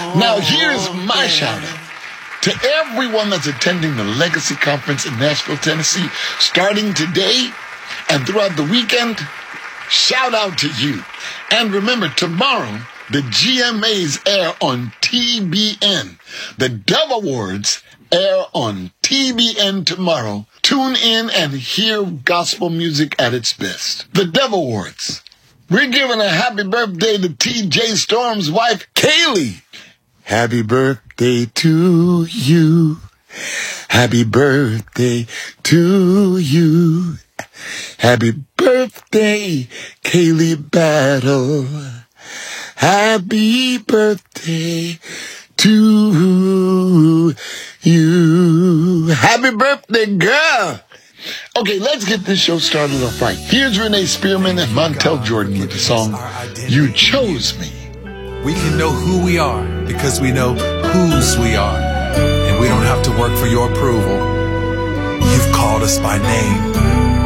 Now, here's my shout out to everyone that's attending the Legacy Conference in Nashville, Tennessee, starting today and throughout the weekend. Shout out to you. And remember, tomorrow, the GMAs air on TBN. The Dove Awards air on TBN tomorrow. Tune in and hear gospel music at its best. The Dove Awards. We're giving a happy birthday to TJ Storm's wife, Kaylee. Happy birthday to you. Happy birthday to you. Happy birthday, Kaylee Battle. Happy birthday to you. Happy birthday, girl. Okay, let's get this show started off right. Here's Renee Spearman and Montel Jordan with the song, You Chose Me. We can know who we are because we know whose we are. And we don't have to work for your approval. You've called us by name.